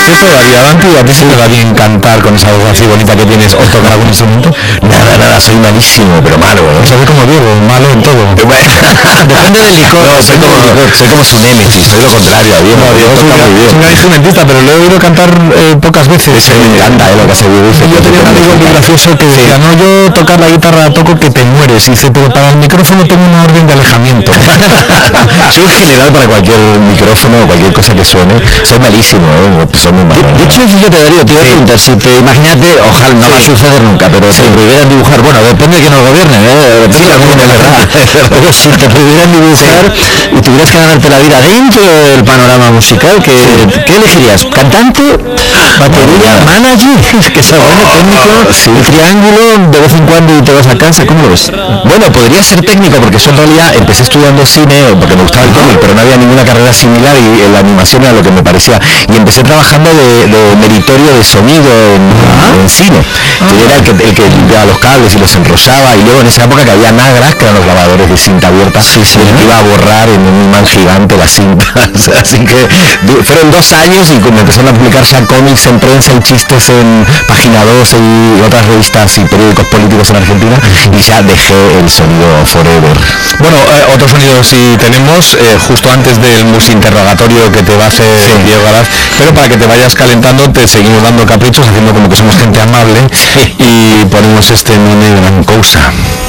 ¿Qué probaría, Dante? ¿A ti se te da bien cantar con esa voz así bonita que tienes o tocar algún instrumento? Nada, soy malísimo, pero malo, ¿eh? Soy como Diego, malo en todo. Depende del licor. No, soy como su némesis, soy lo contrario a Diego. No, Diego toca muy bien. Es un instrumentista, pero lo he oído cantar pocas veces. Eso me encanta, lo que hace Diego. Yo tenía un amigo muy gracioso que decía, no, yo tocar la guitarra toco que te mueres. Y dice, pero para el micrófono tengo una orden de alejamiento. Yo en general para cualquier micrófono o cualquier cosa que suene, soy malísimo, soy muy malo. De hecho, fíjate, Darío, te iba a preguntar, si te imagínate, ojalá no va a suceder nunca, pero si te prohibieran dibujar, bueno, depende de que nos gobiernen, depende de la verdad, pero si te prohibieran dibujar y tuvieras que ganarte la vida dentro del panorama musical, ¿qué elegirías? ¿Cantante? ¿Batería? ¿Manager? Que sea bueno, técnico, el triángulo de vez en cuando y te vas a casa? ¿Cómo lo ves? Bueno, podría ser técnico, porque yo en realidad empecé estudiando cine porque me gustaba el cómic, pero no había ninguna carrera similar y la animación era lo que me parecía. Y empecé trabajando de meritorio de sonido en cine, que era el que limpiaba los cables y los enrollaba, y luego en esa época que había nagras, que eran los grabadores de cinta abierta, el que iba a borrar en un imán gigante las cintas. Así que fueron 2 años y me empezaron a publicar ya cómics en prensa y chistes en Página 12 y otras revistas y periódicos políticos en Argentina, y ya dejé el sonido forever. Bueno, otro sonido sí tenemos, justo antes del musinterrogatorio que te va a hacer Diego Galaz, pero para que te vayas calentando te seguimos dando caprichos, haciendo como que somos gente amable, y ponemos este Nene Gran Cousa.